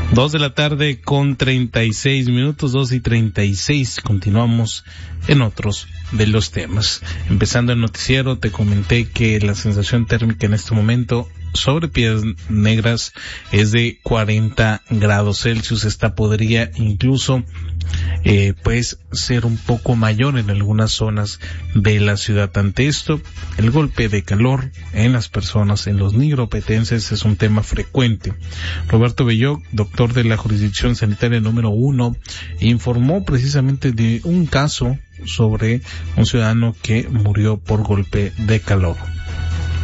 2:36 p.m, 2:36. Continuamos en otros de los temas. Empezando el noticiero, te comenté que la sensación térmica en este momento sobre Piedras Negras es de 40 grados Celsius. Esta podría incluso ser un poco mayor en algunas zonas de la ciudad. Ante esto, el golpe de calor en las personas, en los nigropetenses, es un tema frecuente. Roberto Belloc, doctor de la jurisdicción sanitaria número 1, informó precisamente de un caso sobre un ciudadano que murió por golpe de calor.